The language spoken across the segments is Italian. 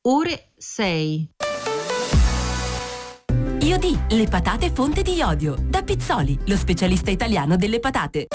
ore 6. Iodi, le patate fonte di iodio. Da Pizzoli, lo specialista italiano delle patate.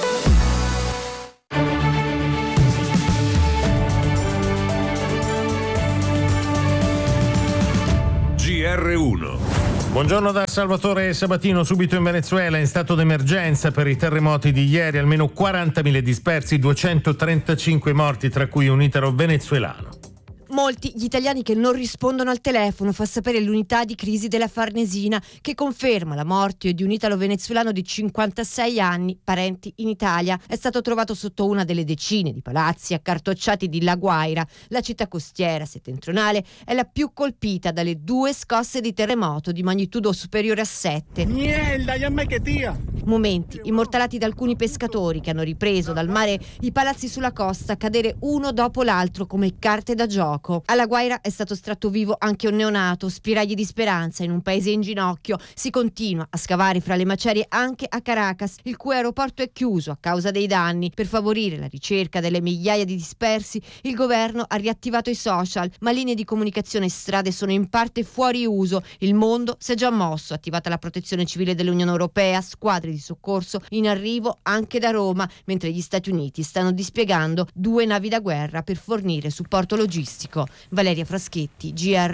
GR1. Buongiorno da Salvatore Sabatino. Subito in Venezuela, in stato d'emergenza per i terremoti di ieri, almeno 40.000 dispersi, 235 morti, tra cui un italo venezuelano. Molti gli italiani che non rispondono al telefono, fa sapere l'unità di crisi della Farnesina, che conferma la morte di un italo venezuelano di 56 anni, parenti in Italia. È stato trovato sotto una delle decine di palazzi accartocciati di La Guaira. La città costiera settentrionale è la più colpita dalle 2 scosse di terremoto di magnitudo superiore a 7. Momenti immortalati da alcuni pescatori che hanno ripreso dal mare i palazzi sulla costa cadere uno dopo l'altro come carte da gioco. Alla Guaira è stato estratto vivo anche un neonato, spiragli di speranza in un paese in ginocchio. Si continua a scavare fra le macerie anche a Caracas, il cui aeroporto è chiuso a causa dei danni. Per favorire la ricerca delle migliaia di dispersi, il governo ha riattivato i social, ma linee di comunicazione e strade sono in parte fuori uso. Il mondo si è già mosso, attivata la protezione civile dell'Unione Europea, squadre di soccorso in arrivo anche da Roma, mentre gli Stati Uniti stanno dispiegando 2 navi da guerra per fornire supporto logistico. Valeria Fraschetti,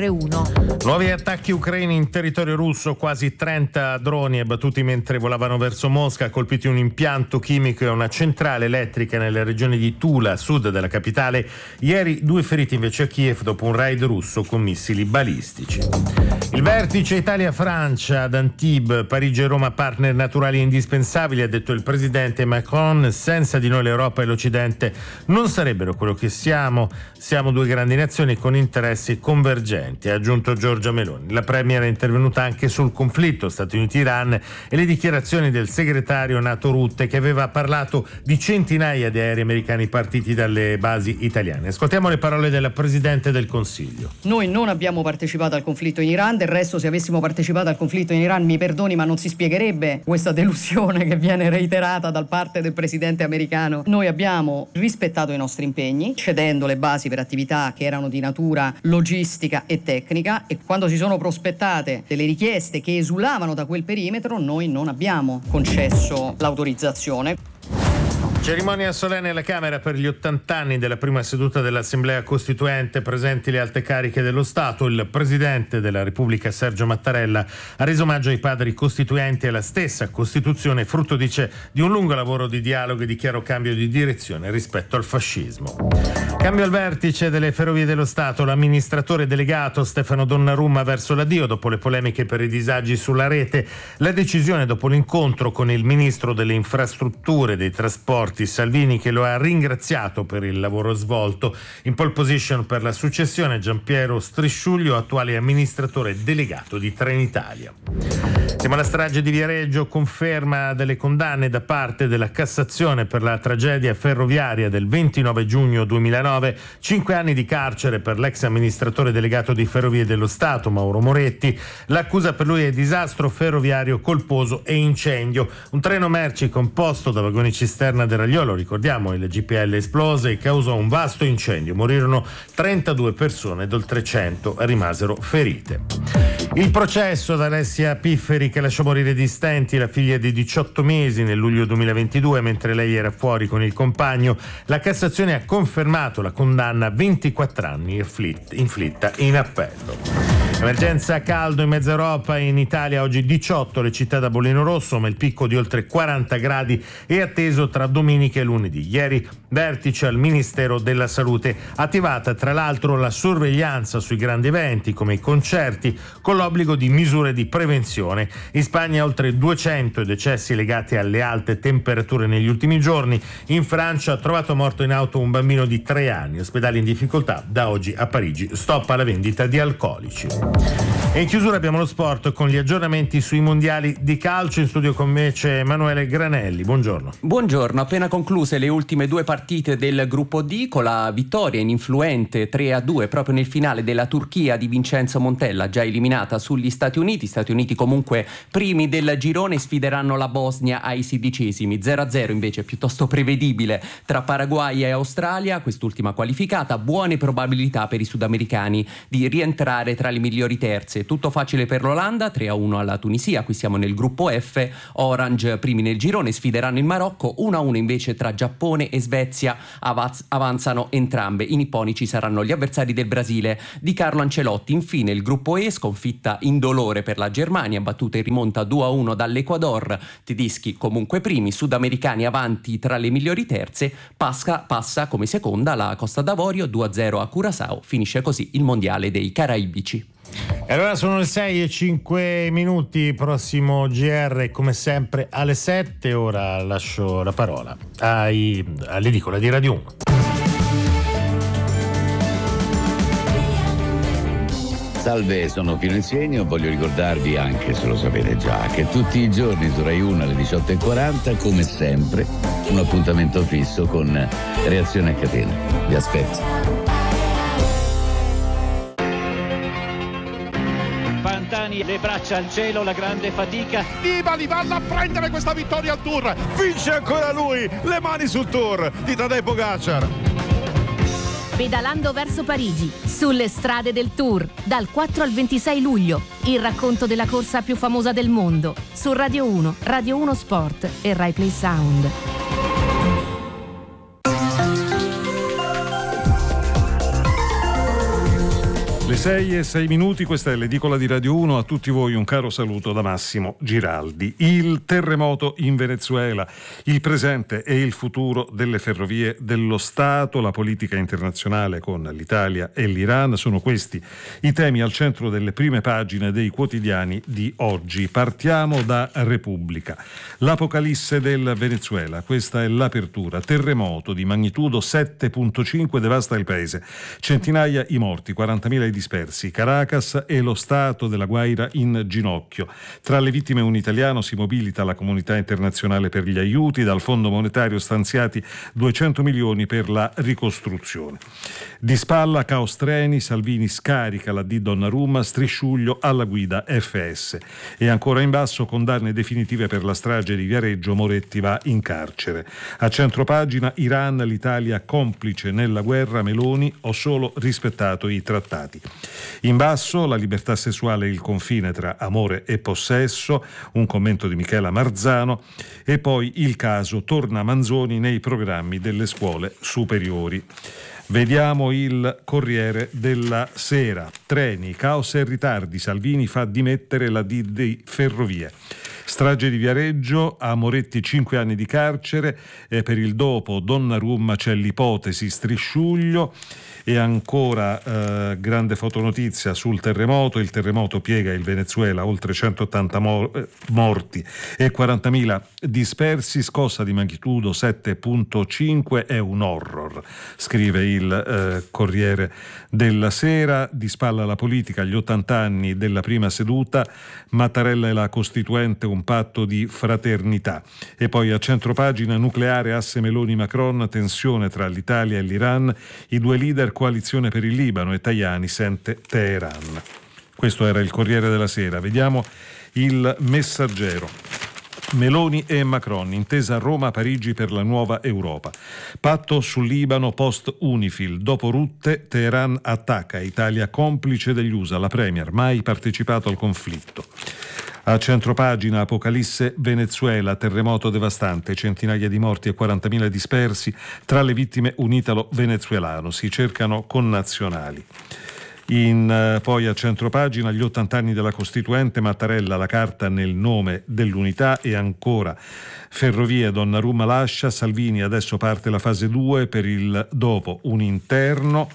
GR1. Nuovi attacchi ucraini in territorio russo, quasi 30 droni abbattuti mentre volavano verso Mosca, colpiti un impianto chimico e una centrale elettrica nelle regioni di Tula, a sud della capitale. Ieri 2 feriti invece a Kiev dopo un raid russo con missili balistici. Il vertice Italia-Francia ad Antibes, Parigi e Roma partner naturali e indispensabili, ha detto il presidente Macron. Senza di noi l'Europa e l'Occidente non sarebbero quello che siamo. Siamo 2 grandi nazioni con interessi convergenti, ha aggiunto Giorgia Meloni. La premier è intervenuta anche sul conflitto Stati Uniti-Iran e le dichiarazioni del segretario NATO Rutte, che aveva parlato di centinaia di aerei americani partiti dalle basi italiane. Ascoltiamo le parole della Presidente del Consiglio. Noi non abbiamo partecipato al conflitto in Iran, del resto se avessimo partecipato al conflitto in Iran, mi perdoni, ma non si spiegherebbe questa delusione che viene reiterata da parte del presidente americano. Noi abbiamo rispettato i nostri impegni, cedendo le basi per attività che erano di natura logistica e tecnica, e quando si sono prospettate delle richieste che esulavano da quel perimetro noi non abbiamo concesso l'autorizzazione. Cerimonia solenne alla Camera per gli 80 anni della prima seduta dell'Assemblea Costituente, presenti le alte cariche dello Stato. Il Presidente della Repubblica Sergio Mattarella ha reso omaggio ai padri costituenti e alla stessa Costituzione, frutto, dice, di un lungo lavoro di dialogo e di chiaro cambio di direzione rispetto al fascismo. Cambio al vertice delle Ferrovie dello Stato. L'amministratore delegato Stefano Donnarumma verso l'addio dopo le polemiche per i disagi sulla rete. La decisione dopo l'incontro con il Ministro delle Infrastrutture e dei Trasporti Salvini, che lo ha ringraziato per il lavoro svolto. In pole position per la successione Giampiero Strisciuglio, attuale amministratore delegato di Trenitalia. Siamo alla strage di Viareggio, conferma delle condanne da parte della Cassazione per la tragedia ferroviaria del 29 giugno 2009, 5 anni di carcere per l'ex amministratore delegato di Ferrovie dello Stato Mauro Moretti. L'accusa per lui è disastro ferroviario colposo e incendio. Un treno merci composto da vagoni cisterna del Ragliolo, ricordiamo, il GPL esplose e causò un vasto incendio. Morirono 32 persone ed oltre 100 rimasero ferite. Il processo ad Alessia Pifferi, che lasciò morire di stenti la figlia di 18 mesi nel luglio 2022 mentre lei era fuori con il compagno. La Cassazione ha confermato la condanna a 24 anni inflitta in appello. Emergenza caldo in mezza Europa e in Italia. Oggi 18 le città da bollino rosso, ma il picco di oltre 40 gradi è atteso tra domenica e lunedì. Ieri vertice al Ministero della Salute, attivata tra l'altro la sorveglianza sui grandi eventi come i concerti, con l'obbligo di misure di prevenzione. In Spagna oltre 200 i decessi legati alle alte temperature negli ultimi giorni. In Francia ha trovato morto in auto un bambino di 3 anni. Ospedali in difficoltà. Da oggi a Parigi stop alla vendita di alcolici. E in chiusura abbiamo lo sport con gli aggiornamenti sui mondiali di calcio. In studio con me c'è Emanuele Granelli. Buongiorno. Buongiorno, appena concluse le ultime due partite del gruppo D con la vittoria ininfluente 3-2 proprio nel finale della Turchia di Vincenzo Montella, già eliminata sugli Stati Uniti. Stati Uniti comunque primi del girone, sfideranno la Bosnia ai 16esimi. 0-0 invece piuttosto prevedibile tra Paraguay e Australia, quest'ultima qualificata. Buone probabilità per i sudamericani di rientrare tra le migliori terze. Tutto facile per l'Olanda, 3-1 alla Tunisia. Qui siamo nel gruppo F. Orange primi nel girone, sfideranno il Marocco. 1-1 invece tra Giappone e Svezia, avanzano entrambe. I nipponici saranno gli avversari del Brasile di Carlo Ancelotti. Infine il gruppo E, sconfitta indolore per la Germania, battuta in rimonta 2-1 dall'Ecuador. Tedeschi comunque primi, sudamericani avanti tra le migliori terze. Passa come seconda la Costa d'Avorio, 2-0 a Curaçao. Finisce così il mondiale dei caraibici. E allora sono le 6:05, prossimo GR come sempre alle 7. Ora lascio la parola all'edicola di Radio 1. Salve, sono Pino Insegno. Voglio ricordarvi, anche se lo sapete già, che tutti i giorni su Rai 1 alle 18:40, come sempre, un appuntamento fisso con Reazione a Catena. Vi aspetto. Pantani, le braccia al cielo, la grande fatica. Nibali va a prendere questa vittoria al Tour. Vince ancora lui, le mani sul Tour di Tadej Pogačar. Pedalando verso Parigi, sulle strade del Tour, dal 4 al 26 luglio, il racconto della corsa più famosa del mondo, su Radio 1, Radio 1 Sport e Rai Play Sound. Le 6:06, questa è l'edicola di Radio 1. A tutti voi un caro saluto da Massimo Giraldi. Il terremoto in Venezuela, il presente e il futuro delle ferrovie dello Stato, la politica internazionale con l'Italia e l'Iran, sono questi i temi al centro delle prime pagine dei quotidiani di oggi. Partiamo da Repubblica. L'apocalisse del Venezuela, questa è l'apertura. Terremoto di magnitudo 7.5 devasta il paese. Centinaia i morti, 40.000 i dispersi. Caracas e lo Stato della Guaira in ginocchio. Tra le vittime un italiano, si mobilita la comunità internazionale per gli aiuti, dal Fondo Monetario stanziati 200 milioni per la ricostruzione. Di spalla caos treni, Salvini scarica la D Donnarumma, Strisciuglio alla guida FS. E ancora in basso, condanne definitive per la strage di Viareggio, Moretti va in carcere. A centropagina, Iran, l'Italia complice nella guerra, Meloni, ho solo rispettato i trattati. In basso, la libertà sessuale e il confine tra amore e possesso, un commento di Michela Marzano, e poi il caso torna Manzoni nei programmi delle scuole superiori. Vediamo il Corriere della Sera. Treni, caos e ritardi, Salvini fa dimettere la D di Ferrovie. Strage di Viareggio, a Moretti 5 anni di carcere, e per il dopo Donnarumma c'è l'ipotesi Strisciuglio. E ancora grande fotonotizia sul terremoto. Il terremoto piega il Venezuela, oltre 180 morti e 40.000 dispersi. Scossa di magnitudo 7.5 è un horror, scrive il Corriere della Sera. Di spalla la politica, gli 80 anni della prima seduta, Mattarella e la Costituente, un patto di fraternità. E poi a centropagina, nucleare, asse Meloni-Macron, tensione tra l'Italia e l'Iran, i due leader, coalizione per il Libano, e Tajani sente Teheran. Questo era il Corriere della Sera. Vediamo il Messaggero. Meloni e Macron, intesa Roma-Parigi per la nuova Europa. Patto sul Libano post-Unifil. Dopo Rutte, Teheran attacca. Italia complice degli USA. La Premier, mai partecipato al conflitto. A centropagina, apocalisse Venezuela, terremoto devastante, centinaia di morti e 40.000 dispersi. Tra le vittime un italo-venezuelano. Si cercano connazionali. Poi a centropagina, gli 80 anni della Costituente, Mattarella, la carta nel nome dell'unità. E ancora Ferrovie, Donnarumma lascia, Salvini, adesso parte la fase 2, per il dopo un interno.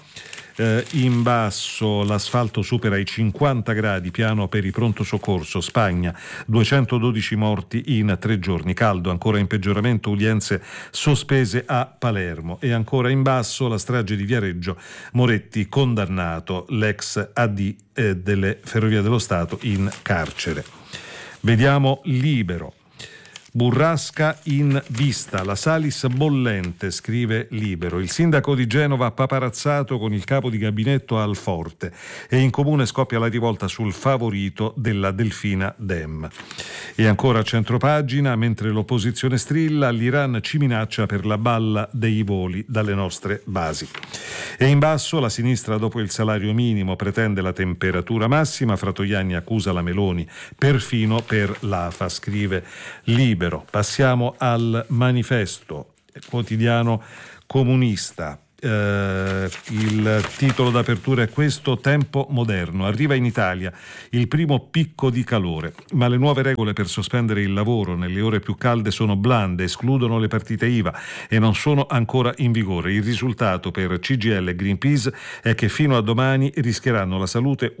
In basso l'asfalto supera i 50 gradi, piano per i pronto soccorso. Spagna, 212 morti in 3 giorni. Caldo, ancora in peggioramento, udienze sospese a Palermo. E ancora in basso la strage di Viareggio, Moretti condannato, l'ex AD delle Ferrovie dello Stato in carcere. Vediamo Libero. Burrasca in vista, la Salis bollente, scrive Libero. Il sindaco di Genova ha paparazzato con il capo di gabinetto al Forte e in comune scoppia la rivolta sul favorito della Delfina Dem. E ancora a centropagina, mentre l'opposizione strilla, l'Iran ci minaccia per la balla dei voli dalle nostre basi. E in basso la sinistra, dopo il salario minimo, pretende la temperatura massima. Fratoianni accusa la Meloni perfino per l'AFA, scrive Libero. Passiamo al Manifesto, quotidiano comunista. Il titolo d'apertura è questo: tempo moderno, arriva in Italia il primo picco di calore, ma le nuove regole per sospendere il lavoro nelle ore più calde sono blande, escludono le partite IVA e non sono ancora in vigore. Il risultato per CGIL e Greenpeace è che fino a domani rischieranno la salute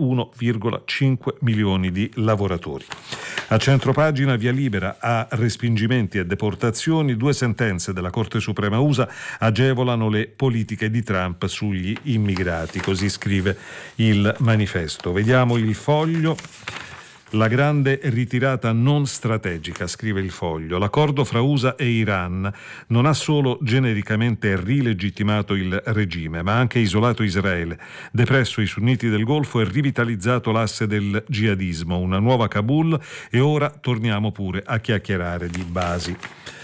1,5 milioni di lavoratori. A centropagina, via libera a respingimenti e deportazioni. 2 sentenze della Corte Suprema USA agevolano le politiche di Trump sugli immigrati, così scrive il Manifesto. Vediamo il Foglio. La grande ritirata non strategica, scrive il Foglio. L'accordo fra USA e Iran non ha solo genericamente rilegittimato il regime, ma ha anche isolato Israele, depresso i sunniti del Golfo e rivitalizzato l'asse del jihadismo, una nuova Kabul, e ora torniamo pure a chiacchierare di basi.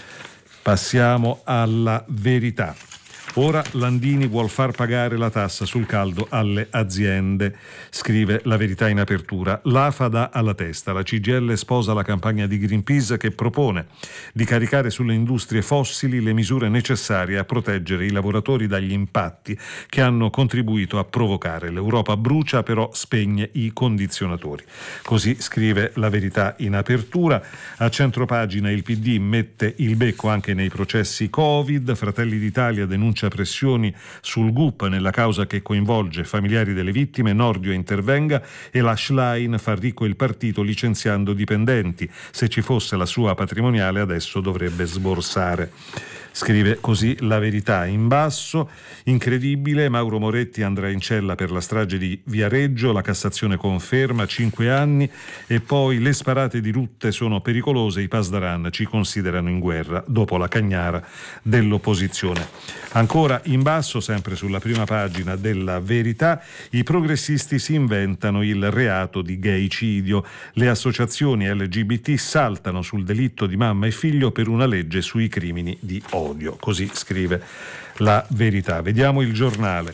Passiamo alla Verità. Ora Landini vuol far pagare la tassa sul caldo alle aziende, scrive La Verità in apertura. L'AFA dà alla testa, la CGIL sposa la campagna di Greenpeace che propone di caricare sulle industrie fossili le misure necessarie a proteggere i lavoratori dagli impatti che hanno contribuito a provocare. L'Europa brucia, però spegne i condizionatori. Così scrive La Verità in apertura. A centropagina il PD mette il becco anche nei processi Covid. Fratelli d'Italia denuncia pressioni sul GUP nella causa che coinvolge familiari delle vittime. Nordio intervenga e la Schlein fa ricco il partito licenziando dipendenti. Se ci fosse la sua patrimoniale adesso dovrebbe sborsare. Scrive così La Verità. In basso, incredibile, Mauro Moretti andrà in cella per la strage di Viareggio, la Cassazione conferma 5 anni. E poi le sparate di Rutte sono pericolose, i Pasdaran ci considerano in guerra, dopo la cagnara dell'opposizione. Ancora in basso, sempre sulla prima pagina della Verità, i progressisti si inventano il reato di gaycidio. Le associazioni LGBT saltano sul delitto di mamma e figlio per una legge sui crimini di odio. Così scrive La Verità. Vediamo Il Giornale.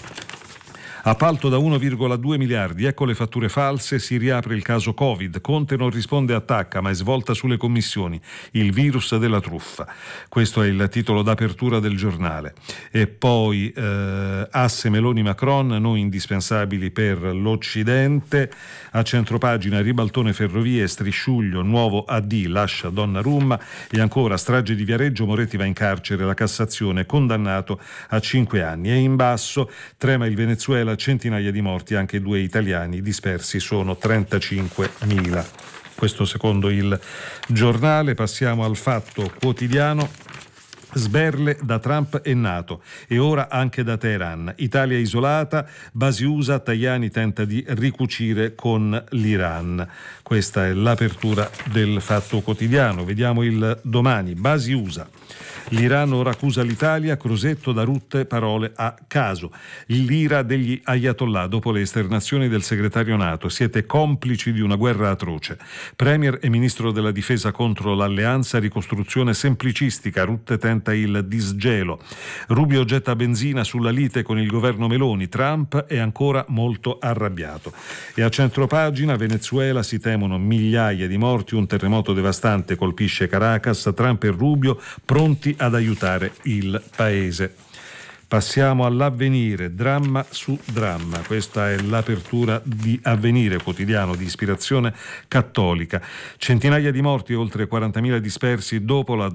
Appalto da 1,2 miliardi, ecco le fatture false, si riapre il caso Covid. Conte non risponde, attacca, ma è svolta sulle commissioni. Il virus della truffa. Questo è il titolo d'apertura del Giornale. E poi asse Meloni-Macron, noi indispensabili per l'Occidente. A centropagina ribaltone ferrovie, Strisciuglio, nuovo AD, lascia Donnarumma. E ancora strage di Viareggio, Moretti va in carcere, la Cassazione condannato a 5 anni. E in basso trema il Venezuela, centinaia di morti, anche 2 italiani dispersi sono 35.000. Questo secondo il Giornale. Passiamo al Fatto Quotidiano. Sberle da Trump e NATO e ora anche da Teheran. Italia isolata, basi USA, Tajani tenta di ricucire con l'Iran. Questa è l'apertura del Fatto Quotidiano. Vediamo il Domani. Basi USA. L'Iran ora accusa l'Italia, Crosetto da Rutte, parole a caso. L'ira degli ayatollah dopo le esternazioni del segretario NATO. Siete complici di una guerra atroce. Premier e ministro della difesa contro l'alleanza, ricostruzione semplicistica. Rutte tenta il disgelo. Rubio getta benzina sulla lite con il governo Meloni. Trump è ancora molto arrabbiato. E a centropagina, Venezuela, si temono migliaia di morti, un terremoto devastante colpisce Caracas. Trump e Rubio pronti ad aiutare il paese. Passiamo all'Avvenire, dramma su dramma. Questa è l'apertura di Avvenire, quotidiano di ispirazione cattolica. Centinaia di morti e oltre 40.000 dispersi dopo la doppia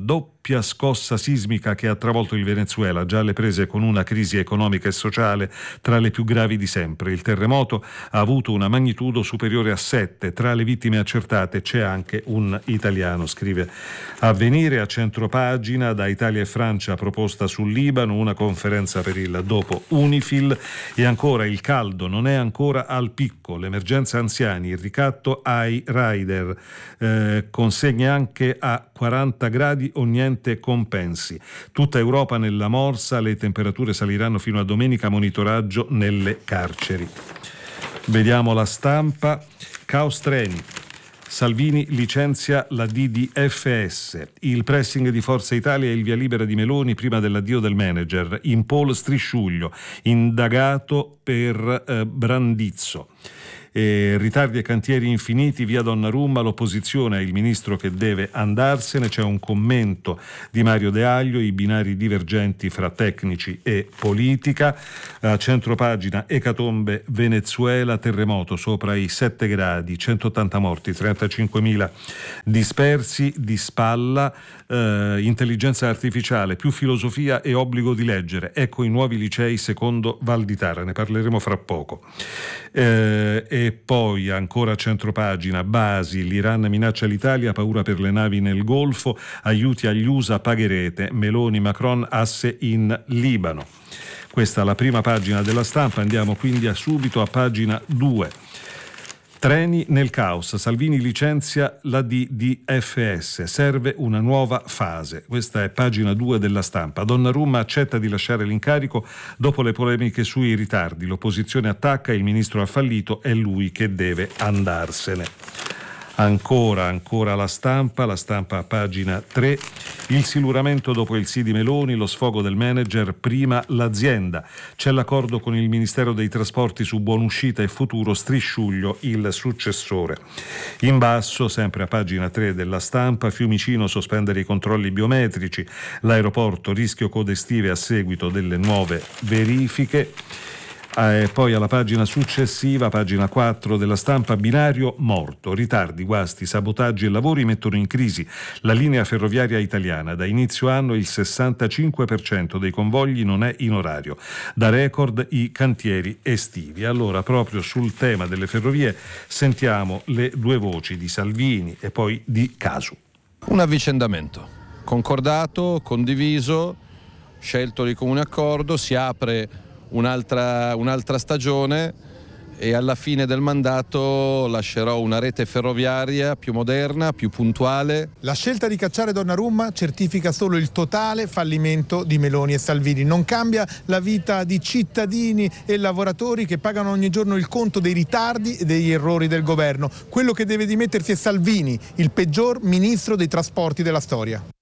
doppia scossa sismica che ha travolto il Venezuela, già alle prese con una crisi economica e sociale tra le più gravi di sempre. Il terremoto ha avuto una magnitudo superiore a 7. Tra le vittime accertate c'è anche un italiano, scrive Avvenire. A centropagina, da Italia e Francia proposta sul Libano, una conferenza per il dopo UNIFIL. E ancora, il caldo non è ancora al picco, l'emergenza anziani, il ricatto ai rider, consegne anche a 40 gradi o niente compensi. Tutta Europa nella morsa, le temperature saliranno fino a domenica, monitoraggio nelle carceri. Vediamo La Stampa. Caos treni. Salvini licenzia la DDFS. Il pressing di Forza Italia e il via libera di Meloni prima dell'addio del manager. In pole Strisciuglio, indagato per Brandizzo. Ritardi e cantieri infiniti, via Donnarumma, l'opposizione ha il ministro che deve andarsene. C'è un commento di Mario De Aglio, i binari divergenti fra tecnici e politica. A centropagina, ecatombe Venezuela, terremoto sopra i 7 gradi, 180 morti, 35.000 dispersi. Di spalla, intelligenza artificiale, più filosofia e obbligo di leggere, ecco i nuovi licei secondo Valditara, ne parleremo fra poco. E poi ancora a centropagina, Basi, l'Iran minaccia l'Italia, paura per le navi nel Golfo, aiuti agli USA, pagherete, Meloni, Macron, asse in Libano. Questa è la prima pagina della Stampa. Andiamo quindi subito a pagina 2. Treni nel caos, Salvini licenzia la DDFS, serve una nuova fase. Questa è pagina 2 della Stampa. Donnarumma accetta di lasciare l'incarico dopo le polemiche sui ritardi. L'opposizione attacca, il ministro ha fallito, è lui che deve andarsene. Ancora La Stampa a pagina 3, il siluramento dopo il sì di Meloni, lo sfogo del manager, prima l'azienda. C'è l'accordo con il Ministero dei Trasporti su buonuscita e futuro, Strisciuglio il successore. In basso, sempre a pagina 3 della Stampa, Fiumicino sospendere i controlli biometrici, l'aeroporto rischio code estive a seguito delle nuove verifiche. Poi alla pagina successiva, pagina 4 della Stampa, binario morto, ritardi, guasti, sabotaggi e lavori mettono in crisi la linea ferroviaria italiana. Da inizio anno il 65% dei convogli non è in orario, da record i cantieri estivi. Allora, proprio sul tema delle ferrovie sentiamo le due voci di Salvini e poi di Casu. Un avvicendamento concordato, condiviso, scelto di comune accordo, si apre un'altra stagione e alla fine del mandato lascerò una rete ferroviaria più moderna, più puntuale. La scelta di cacciare Donnarumma certifica solo il totale fallimento di Meloni e Salvini. Non cambia la vita di cittadini e lavoratori che pagano ogni giorno il conto dei ritardi e degli errori del governo. Quello che deve dimettersi è Salvini, il peggior ministro dei trasporti della storia.